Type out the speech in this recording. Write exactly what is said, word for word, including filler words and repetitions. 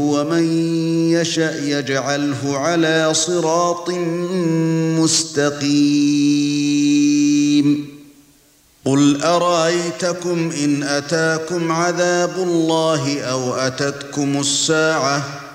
ومن يشأ يجعله على صراط مستقيم قل أرأيتكم إن أتاكم عذاب الله أو أتتكم الساعة